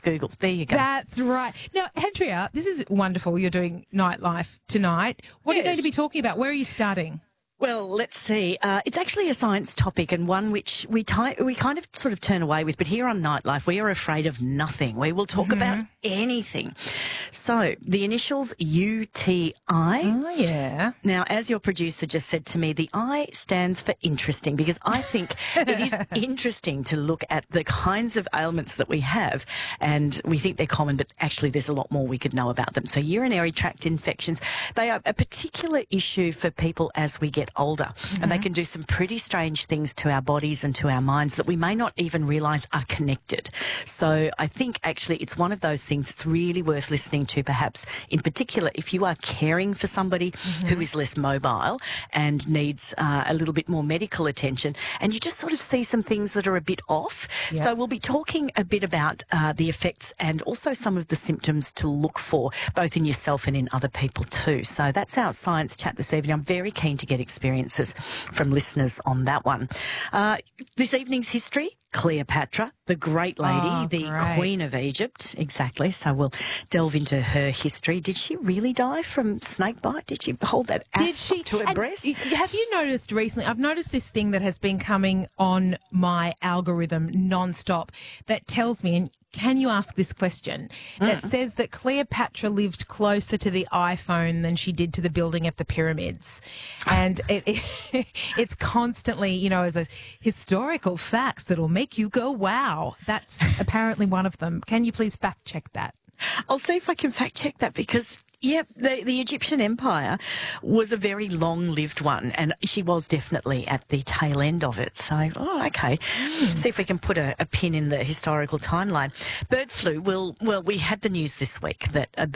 Google. There you go. That's right. Now, Andrea, this is wonderful. You're doing Nightlife tonight. What are you going to be talking about? Where are you starting? Well, let's see. It's actually a science topic and one which we kind of sort of turn away with. But here on Nightlife, we are afraid of nothing. We will talk about anything. So the initials UTI. Oh, yeah. Now, as your producer just said to me, the I stands for interesting because I think it is interesting to look at the kinds of ailments that we have and we think they're common, but actually there's a lot more we could know about them. So urinary tract infections, they are a particular issue for people as we get older, and they can do some pretty strange things to our bodies and to our minds that we may not even realise are connected. So I think actually it's one of those things that's really worth listening to, perhaps in particular if you are caring for somebody who is less mobile and needs a little bit more medical attention, and you just sort of see some things that are a bit off. Yep. So we'll be talking a bit about the effects and also some of the symptoms to look for, both in yourself and in other people too. So that's our science chat this evening. I'm very keen to get experiences from listeners on that one. This evening's history, Cleopatra, the great lady, Queen of Egypt. Exactly. So we'll delve into her history. Did she really die from snake bite? Did she hold that asp to her breast? Have you noticed recently, I've noticed this thing that has been coming on my algorithm non-stop that tells me, and can you ask this question, that says that Cleopatra lived closer to the iPhone than she did to the building of the pyramids. And it's constantly, you know, as a historical facts that'll make you go, wow. That's apparently one of them. Can you please fact check that? I'll see if I can fact check that because, yeah, the Egyptian Empire was a very long-lived one and she was definitely at the tail end of it. So, okay. See if we can put a pin in the historical timeline. Bird flu, well, we had the news this week that a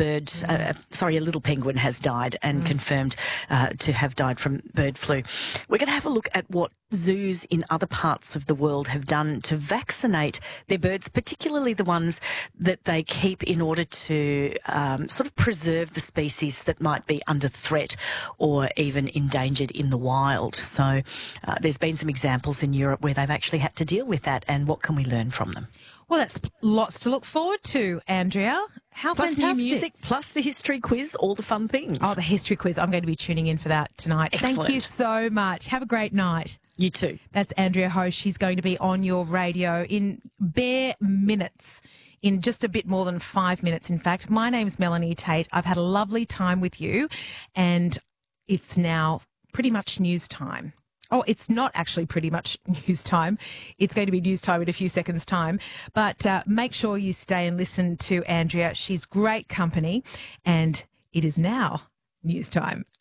little penguin has died and confirmed to have died from bird flu. We're going to have a look at what zoos in other parts of the world have done to vaccinate their birds, particularly the ones that they keep in order to sort of preserve the species that might be under threat or even endangered in the wild. So there's been some examples in Europe where they've actually had to deal with that, and what can we learn from them? Well, that's lots to look forward to, Andrea. How plus fantastic. New music, plus the history quiz, all the fun things. Oh, the history quiz. I'm going to be tuning in for that tonight. Excellent. Thank you so much. Have a great night. You too. That's Andrea Hosch. She's going to be on your radio in bare minutes, in just a bit more than 5 minutes, in fact. My name's Melanie Tate. I've had a lovely time with you, and it's now pretty much news time. Oh, it's not actually pretty much news time. It's going to be news time in a few seconds' time. But make sure you stay and listen to Andrea. She's great company, and it is now news time.